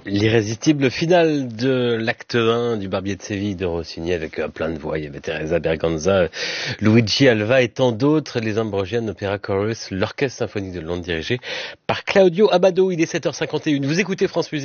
L'irrésistible finale de l'acte 1 du Barbier de Séville de Rossini avec plein de voix. Il y avait Teresa Berganza, Luigi Alva et tant d'autres. Les Ambrosian Opera Chorus, l'orchestre symphonique de Londres dirigé par Claudio Abbado. Il est 7h51. Vous écoutez France Musique.